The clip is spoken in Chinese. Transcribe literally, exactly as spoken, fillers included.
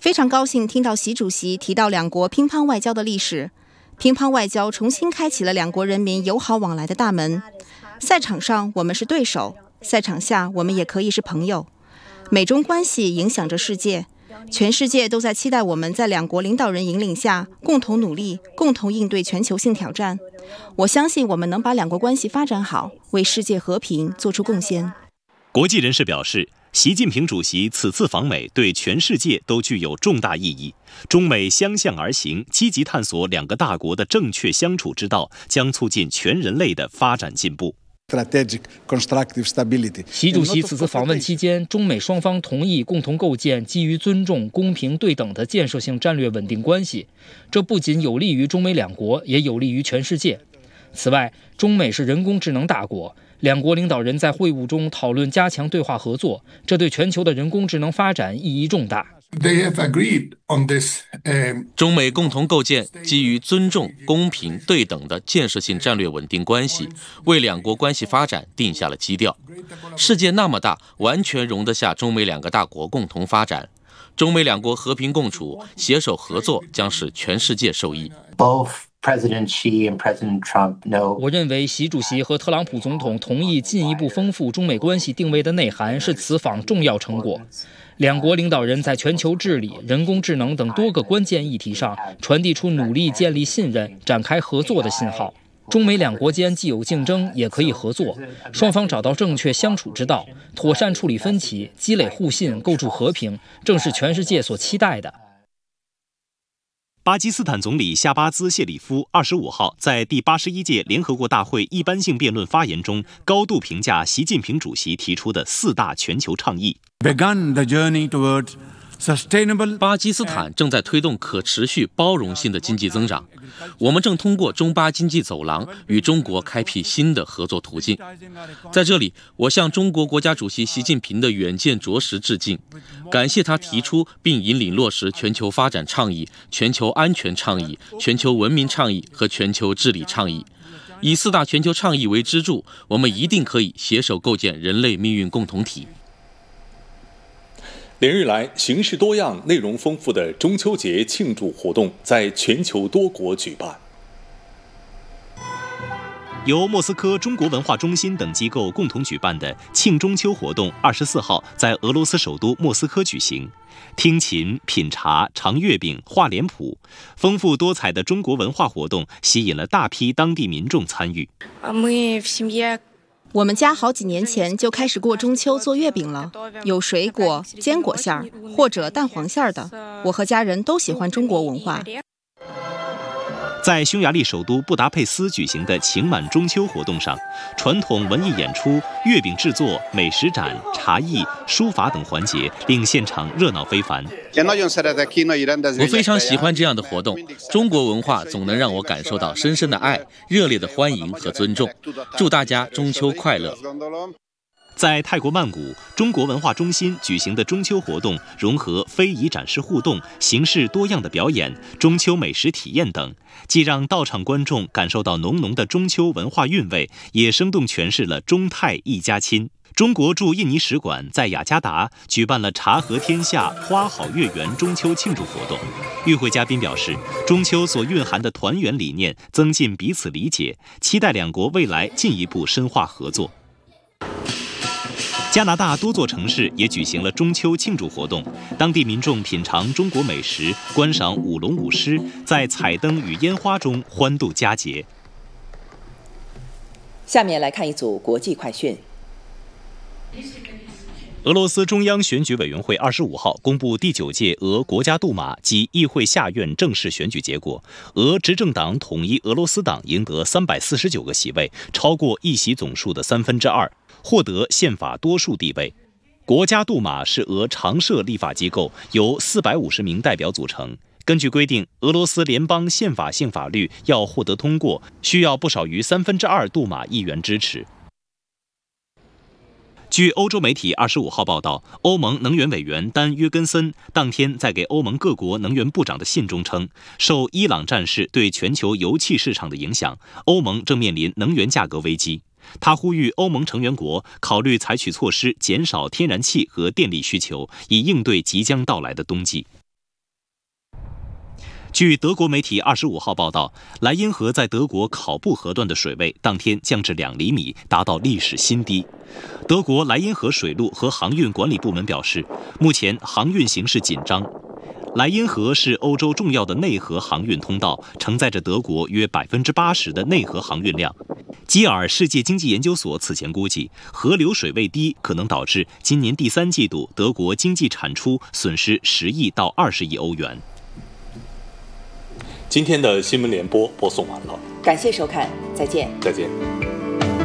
非常高兴听到习主席提到两国乒乓外交的历史，乒乓外交重新开启了两国人民友好往来的大门。赛场上我们是对手，赛场下我们也可以是朋友。美中关系影响着世界，全世界都在期待我们在两国领导人引领下共同努力，共同应对全球性挑战。我相信我们能把两国关系发展好，为世界和平做出贡献。 国际人士表示，习近平主席此次访美对全世界都具有重大意义，中美相向而行，积极探索两个大国的正确相处之道，将促进全人类的发展进步。 习主席此次访问期间，中美双方同意共同构建基于尊重、公平、对等的建设性战略稳定关系，这不仅有利于中美两国，也有利于全世界。此外，中美是人工智能大国，两国领导人在会晤中讨论加强对话合作，这对全球的人工智能发展意义重大。 They have agreed on this, um... 中美共同构建基于尊重、公平、对等的建设性战略稳定关系，为两国关系发展定下了基调。世界那么大，完全容得下中美两个大国共同发展。中美两国和平共处、携手合作，将使全世界受益。 President Xi and President Trump know. 我认为习主席和特朗普总统同意进一步丰富中美关系定位的内涵是此访重要成果。两国领导人在全球治理、人工智能等多个关键议题上传递出努力建立信任、展开合作的信号。中美两国间既有竞争，也可以合作，双方找到正确相处之道，妥善处理分歧，积累互信，构筑和平，正是全世界所期待的。 巴基斯坦总理夏巴兹·谢里夫二十五号在第八十一届联合国大会一般性辩论发言中，高度评价习近平主席提出的四大全球倡议。 巴基斯坦正在推动可持续包容性的经济增长，我们正通过中巴经济走廊与中国开辟新的合作途径。在这里，我向中国国家主席习近平的远见卓识致敬，感谢他提出并引领落实全球发展倡议、全球安全倡议、全球文明倡议和全球治理倡议。以四大全球倡议为支柱，我们一定可以携手构建人类命运共同体。 连日来，形式多样、内容丰富的中秋节庆祝活动在全球多国举办。 由莫斯科中国文化中心等机构共同举办的庆中秋活动，二十四号在俄罗斯首都莫斯科举行。听琴、品茶、尝月饼、画脸谱，丰富多彩的中国文化活动吸引了大批当地民众参与。 我们家好几年前就开始过中秋做月饼了，有水果、坚果馅儿或者蛋黄馅儿的。我和家人都喜欢中国文化。 在匈牙利首都布达佩斯举行的情满中秋活动上，传统文艺演出、月饼制作、美食展、茶艺、书法等环节令现场热闹非凡。 我非常喜欢这样的活动，中国文化总能让我感受到深深的爱、热烈的欢迎和尊重。祝大家中秋快乐！ 在泰国曼谷，中国文化中心举行的中秋活动融合非遗展示互动、形式多样的表演、中秋美食体验等，既让到场观众感受到浓浓的中秋文化韵味，也生动诠释了中泰一家亲。中国驻印尼使馆在雅加达举办了茶和天下、花好月圆中秋庆祝活动。与会嘉宾表示，中秋所蕴含的团圆理念增进彼此理解，期待两国未来进一步深化合作。加拿大多座城市也举行了中秋庆祝活动，当地民众品尝中国美食，观赏舞龙舞狮，在彩灯与烟花中欢度佳节。 下面来看一组国际快讯。 俄罗斯中央选举委员会二十五号公布第九届俄国家杜马及议会下院正式选举结果，俄执政党统一俄罗斯党赢得三百四十九个席位，超过议席总数的三分之二，获得宪法多数地位。国家杜马是俄常设立法机构，由四百五十名代表组成。根据规定，俄罗斯联邦宪法性法律要获得通过，需要不少于三分之二杜马议员支持。据欧洲媒体二十五号报道，欧盟能源委员丹·约根森当天在给欧盟各国能源部长的信中称，受伊朗战事对全球油气市场的影响，欧盟正面临能源价格危机。他呼吁欧盟成员国考虑采取措施减少天然气和电力需求，以应对即将到来的冬季。 据德国媒体二十五号报道，莱茵河在德国考布河段的水位当天降至两厘米，达到历史新低。德国莱茵河水路和航运管理部门表示，目前航运形势紧张。莱茵河是欧洲重要的内河航运通道，承载着德国约百分之八十的内河航运量。基尔世界经济研究所此前估计，河流水位低可能导致今年第三季度德国经济产出损失十亿到二十亿欧元。 今天的新闻联播播送完了， 感谢收看，再见。 再见。